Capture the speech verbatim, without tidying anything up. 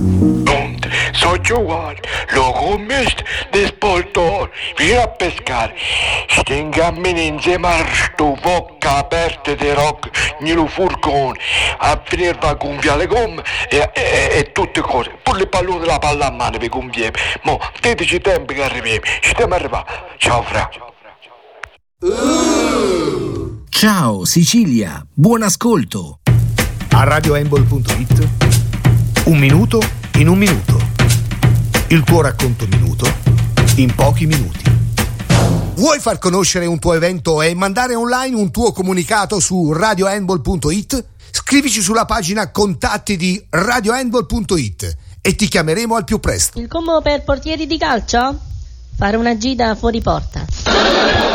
Pronto, so Giovanni, lo commesso di sportore, vieni a pescare. Stiamo camminando insieme a sto bocca aperta di rock, nel furgone, a finire a gonfiare le gomme e, e, e tutte cose. Pure il pallone della palla a mano per gonfiare. Mo, diteci tempi che arriviamo, ci stiamo arrivando. Ciao fra. Ciao Sicilia, buon ascolto. A radio handball punto it un minuto in un minuto. Il tuo racconto minuto in pochi minuti. Vuoi far conoscere un tuo evento e mandare online un tuo comunicato su radio handball punto it? Scrivici sulla pagina contatti di radio handball punto it e ti chiameremo al più presto. Il combo per portieri di calcio? Fare una gita fuori porta.